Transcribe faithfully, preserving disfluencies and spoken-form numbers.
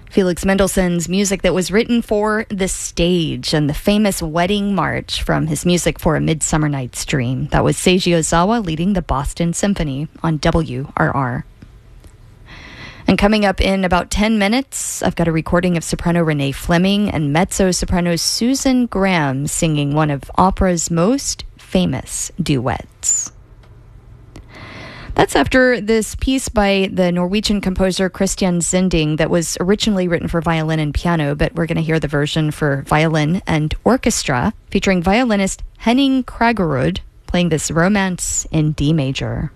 Felix Mendelssohn's music that was written for the stage and the famous wedding march from his Music for a Midsummer Night's Dream. That was Seiji Ozawa leading the Boston Symphony on W R R. And coming up in about ten minutes, I've got a recording of soprano Renee Fleming and mezzo-soprano Susan Graham singing one of opera's most famous duets. That's after this piece by the Norwegian composer Christian Zinding that was originally written for violin and piano, but we're going to hear the version for violin and orchestra, featuring violinist Henning Kragerud playing this romance in D major.